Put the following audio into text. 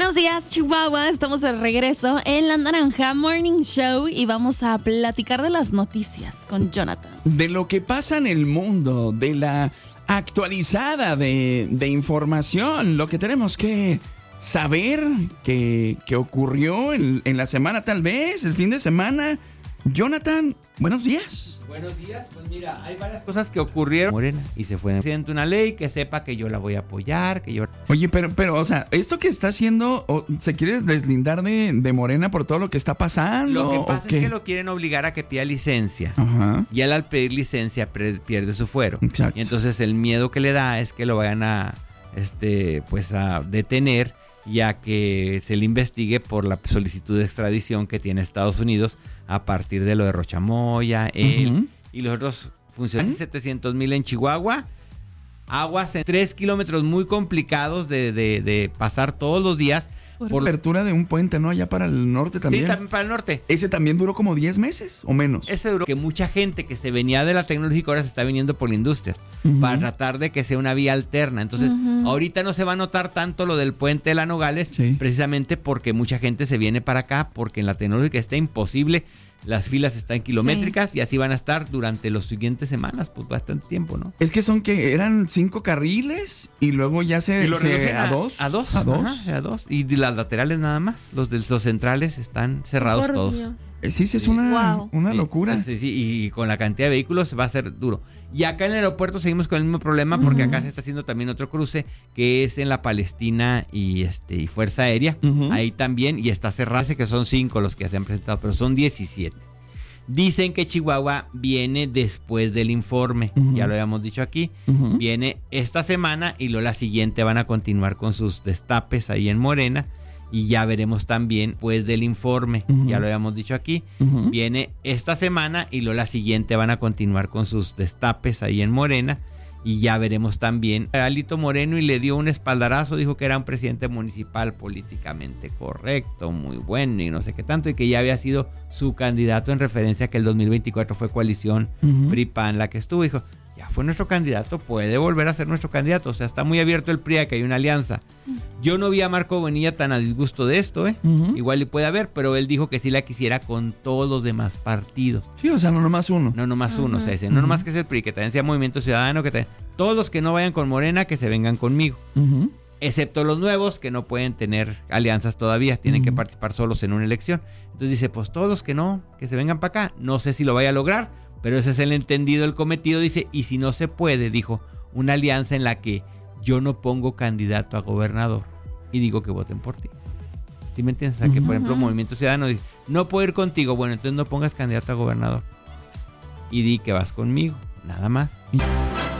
Buenos días, Chihuahua. Estamos de regreso en La Naranja Morning Show y vamos a platicar de las noticias con Jonathan. De lo que pasa en el mundo, de la actualizada de información, lo que tenemos que saber que ocurrió en la semana, tal vez, el fin de semana. Jonathan, buenos días. Buenos días, pues mira, hay varias cosas que ocurrieron. Morena, y se fue. Presidente, una ley que sepa que yo la voy a apoyar, que yo... Oye, pero, o sea, ¿esto que está haciendo, se quiere deslindar de Morena por todo lo que está pasando? Lo que pasa es que lo quieren obligar a que pida licencia. Ajá. Y él al pedir licencia pierde su fuero. Exacto. Y entonces el miedo que le da es que lo vayan a detener y a que se le investigue por la solicitud de extradición que tiene Estados Unidos a partir de lo de Rochamoya, él y los otros funcionarios. 700,000 en Chihuahua. Aguas en 3 kilómetros muy complicados de pasar todos los días. Por la apertura de un puente, ¿no? Allá para el norte también. Sí, también para el norte. Ese también duró como 10 meses o menos. Ese duró que mucha gente que se venía de la tecnológica ahora se está viniendo por industrias para tratar de que sea una vía alterna. Entonces, ahorita no se va a notar tanto lo del puente de la Nogales, precisamente porque mucha gente se viene para acá, porque en la tecnológica está imposible. Las filas están kilométricas y así van a estar durante las siguientes semanas, pues bastante tiempo, ¿no? Es que eran 5 carriles y luego ya se a dos. A dos. Ajá, a dos. Y de las laterales nada más. Los centrales están cerrados todos. Sí, es una locura. Sí, y con la cantidad de vehículos va a ser duro. Y acá en el aeropuerto seguimos con el mismo problema porque acá se está haciendo también otro cruce que es en la Palestina y Fuerza Aérea. Ahí también, y está cerrado. Parece que son 5 los que se han presentado, pero son 17. Dicen que Chihuahua viene después del informe, ya lo habíamos dicho aquí, viene esta semana y luego la siguiente van a continuar con sus destapes ahí en Morena y ya veremos también después del informe, ya lo habíamos dicho aquí, viene esta semana y luego la siguiente van a continuar con sus destapes ahí en Morena y ya veremos también a Alito Moreno y le dio un espaldarazo, dijo que era un presidente municipal políticamente correcto, muy bueno y no sé qué tanto, y que ya había sido su candidato en referencia a que el 2024 fue coalición PRI-PAN la que estuvo. Dijo, ya fue nuestro candidato, puede volver a ser nuestro candidato, o sea, está muy abierto el PRI a que hay una alianza. Yo no vi a Marco Bonilla tan a disgusto de esto, igual le puede haber, pero él dijo que sí la quisiera con todos los demás partidos. Sí, o sea, no nomás uno. No nomás uno, o sea, no nomás que es el PRI, que también sea Movimiento Ciudadano, todos los que no vayan con Morena, que se vengan conmigo. Excepto los nuevos, que no pueden tener alianzas todavía, tienen que participar solos en una elección. Entonces dice, pues todos los que no, que se vengan para acá. No sé si lo vaya a lograr, pero ese es el entendido, el cometido. Dice, y si no se puede, dijo, una alianza en la que yo no pongo candidato a gobernador y digo que voten por ti. ¿Sí me entiendes? O sea, que por ejemplo Movimiento Ciudadano dice, no puedo ir contigo, bueno, entonces no pongas candidato a gobernador y di que vas conmigo, nada más.